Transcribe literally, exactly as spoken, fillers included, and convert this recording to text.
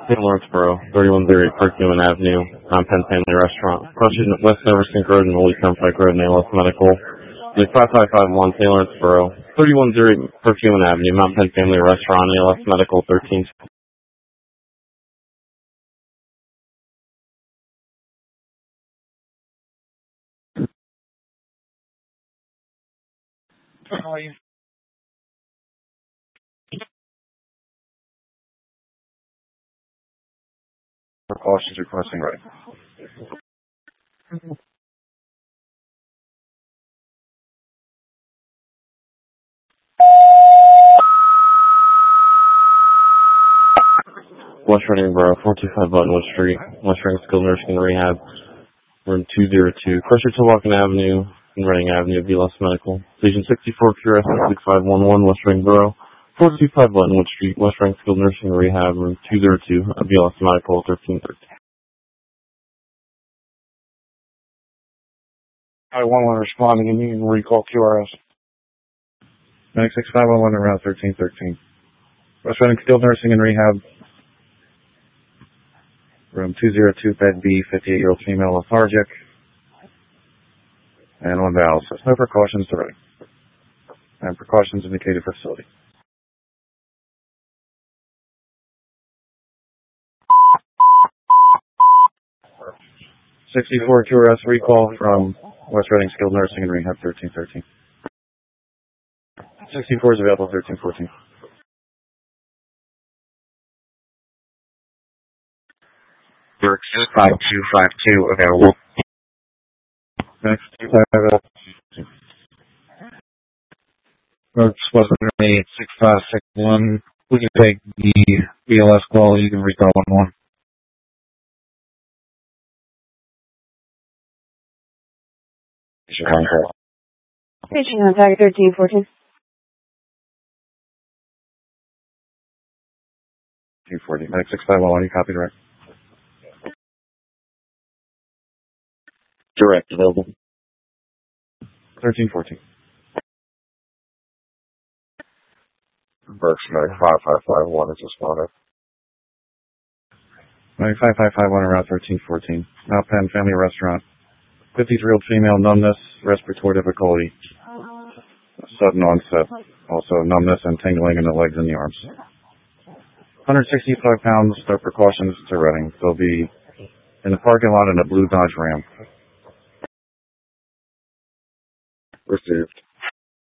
Saint Lawrenceboro, thirty-one oh eight Perkins Avenue, non-Penn Family Restaurant. Question West Neversink Road and Lee Turnpike Road, A L S Medical. five five five one Saint Lawrenceboro, thirty-one oh eight Perkins Avenue, Mount Penn Family Restaurant, A L S Medical, thirteen. How are you? Precautions requesting right. West Reading Borough, four two five Buttonwood Street, West Reading Skilled Nursing and Rehab, room two oh two, Crusher Tullochon Avenue, and Reading Avenue, B L S Medical. Station sixty-four, Q R S six five one one, West Reading Borough, four two five Buttonwood Street, West Reading Skilled Nursing and Rehab, room two oh two, B L S Medical, thirteen thirteen. I one one responding and you can recall Q R S. nine six five one one around thirteen thirteen. West Reading Skilled Nursing and Rehab, room two oh two, bed B, fifty-eight-year-old female, lethargic, and on dialysis. No precautions to write. And precautions indicated for facility. sixty-four Q R S recall from West Reading Skilled Nursing and Rehab, thirteen thirteen. sixty-four is available, thirteen fourteen. York five two five two available. Next, five, York eight six five six one. We can take the B L S call. You can recall one one. Patient contact thirteen fourteen. thirteen forty. nine six five one one, you copy direct? Direct available. thirteen fourteen. Burks five five five one is responded. five five five one around thirteen fourteen. Mount Penn Family Restaurant. fifty-three-year-old female, numbness, respiratory difficulty, sudden onset. Also numbness and tingling in the legs and the arms. one hundred sixty-five pounds, no precautions to Reading. They'll be in the parking lot in a blue Dodge Ram. Received.